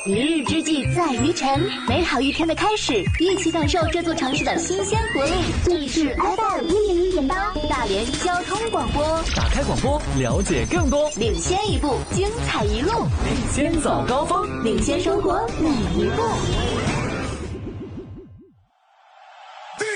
一日之计在于晨，美好一天的开始，一起感受这座城市的新鲜活力。这里是 FM101.8大连交通广播， 打开广播，了解更多， 领先一步，精彩一路， 先走高峰， 领先生活每一步。